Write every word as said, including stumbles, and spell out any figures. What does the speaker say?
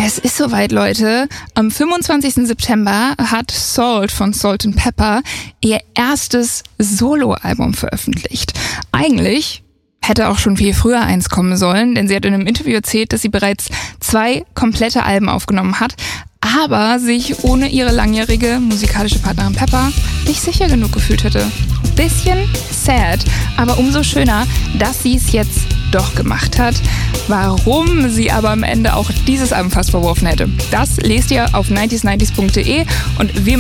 Es ist soweit, Leute. Am fünfundzwanzigsten September hat Salt von Salt and Pepper ihr erstes Soloalbum veröffentlicht. Eigentlich hätte auch schon viel früher eins kommen sollen, denn sie hat in einem Interview erzählt, dass sie bereits zwei komplette Alben aufgenommen hat, aber sich ohne ihre langjährige musikalische Partnerin Pepper nicht sicher genug gefühlt hätte. Bisschen sad, aber umso schöner, dass sie es jetzt doch gemacht hat. Warum sie aber am Ende auch dieses Album fast verworfen hätte, das lest ihr auf nineties nineties punkt de und wir